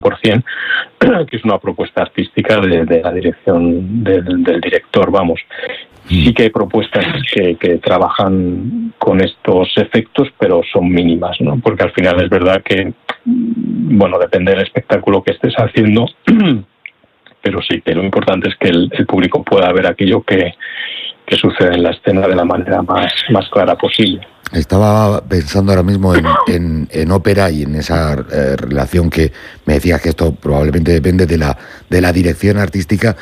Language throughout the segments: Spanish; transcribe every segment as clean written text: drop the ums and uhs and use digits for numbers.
que es una propuesta artística de la dirección del director, vamos. Sí que hay propuestas que trabajan con estos efectos, pero son mínimas, ¿no? Porque al final es verdad que, bueno, depende del espectáculo que estés haciendo, pero sí que lo importante es que el público pueda ver aquello que sucede en la escena de la manera más clara posible. Estaba pensando ahora mismo en ópera y en esa relación que me decías que esto probablemente depende de la dirección artística.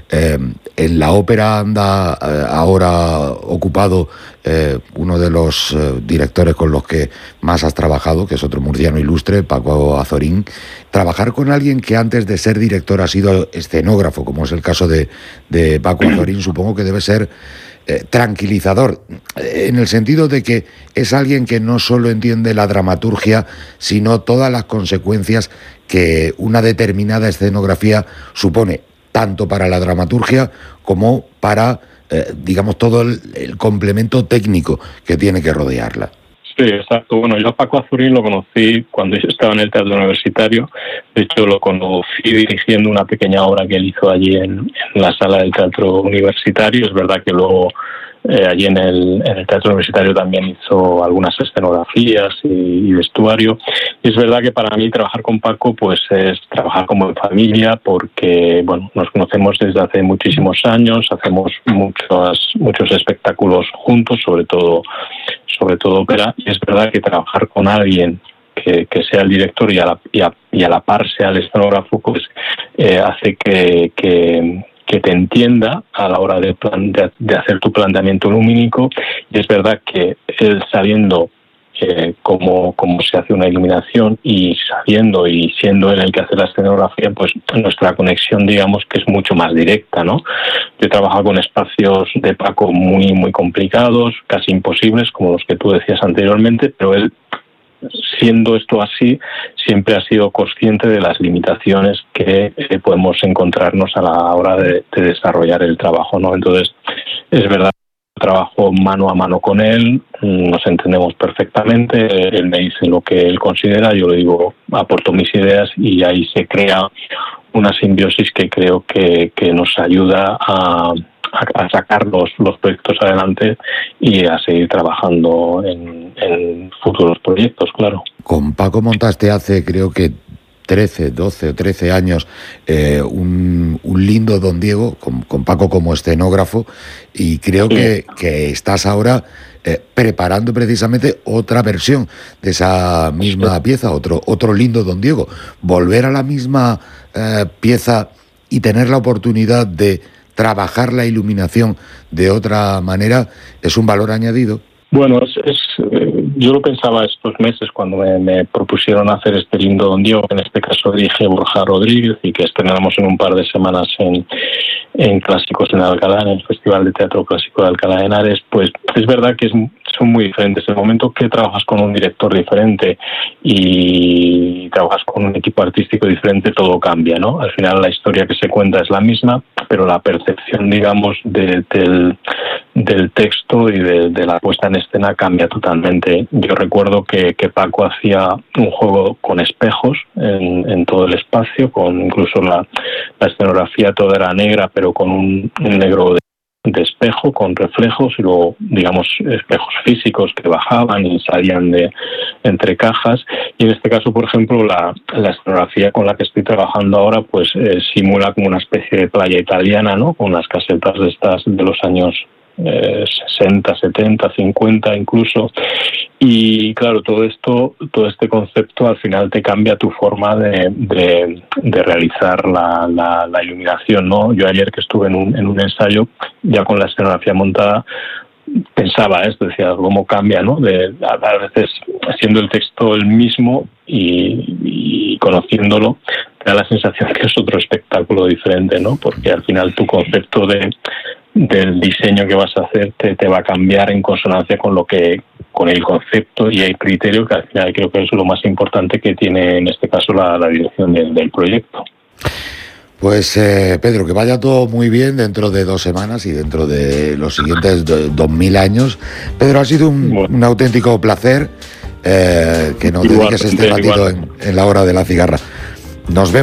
En la ópera anda ahora ocupado uno de los directores con los que más has trabajado, que es otro murciano ilustre, Paco Azorín. Trabajar con alguien que antes de ser director ha sido escenógrafo, como es el caso de Paco Azorín, supongo que debe ser tranquilizador, en el sentido de que es alguien que no solo entiende la dramaturgia, sino todas las consecuencias que una determinada escenografía supone, tanto para la dramaturgia como para, digamos, todo el complemento técnico que tiene que rodearla. Sí, exacto. Bueno, yo a Paco Azorín lo conocí cuando yo estaba en el Teatro Universitario. De hecho, lo conocí dirigiendo una pequeña obra que él hizo allí en la sala del Teatro Universitario. Es verdad que luego allí en el Teatro Universitario también hizo algunas escenografías y vestuario. Y es verdad que para mí trabajar con Paco pues es trabajar como en familia, porque bueno, nos conocemos desde hace muchísimos años, hacemos muchos espectáculos juntos, sobre todo ópera. Y es verdad que trabajar con alguien que sea el director y a la par sea el escenógrafo, pues hace que te entienda a la hora de hacer tu planteamiento lumínico. Y es verdad que él, sabiendo cómo se hace una iluminación y sabiendo y siendo él el que hace la escenografía, pues nuestra conexión, digamos, que es mucho más directa, ¿no? Yo he trabajado con espacios de Paco muy, muy complicados, casi imposibles, como los que tú decías anteriormente, pero él, siendo esto así, siempre ha sido consciente de las limitaciones que podemos encontrarnos a la hora de desarrollar el trabajo, ¿no? Entonces, es verdad, trabajo mano a mano con él, nos entendemos perfectamente, él me dice lo que él considera, yo le digo, aporto mis ideas y ahí se crea una simbiosis que creo que nos ayuda a sacar los proyectos adelante y a seguir trabajando en futuros proyectos, claro. Con Paco montaste hace, creo que 12 o 13 años, un lindo Don Diego, con Paco como escenógrafo, y creo que estás ahora preparando precisamente otra versión de esa misma pieza, otro lindo Don Diego. Volver a la misma pieza y tener la oportunidad de trabajar la iluminación de otra manera, ¿es un valor añadido? Bueno, yo lo pensaba estos meses cuando me propusieron hacer este lindo Don Diego, que en este caso dirige Borja Rodríguez y que estrenamos en un par de semanas en Clásicos en Alcalá, en el Festival de Teatro Clásico de Alcalá de Henares. Pues es verdad que son muy diferentes. El momento que trabajas con un director diferente y trabajas con un equipo artístico diferente, todo cambia, ¿no? Al final la historia que se cuenta es la misma, pero la percepción, digamos, del texto y de la puesta en escena cambia totalmente. Yo recuerdo que Paco hacía un juego con espejos en todo el espacio, con incluso la escenografía toda era negra, pero con un negro de espejo, con reflejos, y luego, digamos, espejos físicos que bajaban y salían de entre cajas. Y en este caso, por ejemplo, la escenografía con la que estoy trabajando ahora, pues simula como una especie de playa italiana, ¿no? Con las casetas de los años 60, 70, 50 incluso. Y claro, todo este concepto al final te cambia tu forma de realizar la iluminación, ¿no? Yo ayer que estuve en un ensayo, ya con la escenografía montada, pensaba esto, decía, cómo cambia, ¿no? A veces siendo el texto el mismo y conociéndolo, te da la sensación que es otro espectáculo diferente, ¿no? Porque al final tu concepto del diseño que vas a hacer te va a cambiar en consonancia con el concepto y el criterio, que al final creo que es lo más importante que tiene en este caso la dirección del proyecto. Pues Pedro, que vaya todo muy bien dentro de 2 semanas y dentro de los siguientes 2000 años. Pedro, ha sido un auténtico placer que nos dediques este ratito en la hora de la cigarra. Nos vemos.